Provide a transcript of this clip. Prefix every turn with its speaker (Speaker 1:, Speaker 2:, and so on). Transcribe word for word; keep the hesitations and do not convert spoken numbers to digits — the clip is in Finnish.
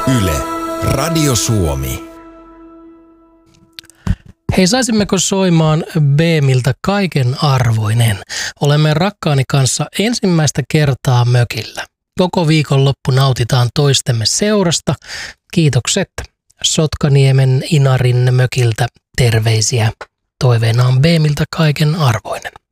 Speaker 1: Yle, Radio Suomi.
Speaker 2: Hei, saisimmeko soimaan B-miltä Kaiken arvoinen? Olemme rakkaani kanssa ensimmäistä kertaa mökillä. Koko viikonloppu nautitaan toistemme seurasta. Kiitokset Sotkaniemen Inarin mökiltä terveisiä. Toiveena on B-miltä Kaiken arvoinen.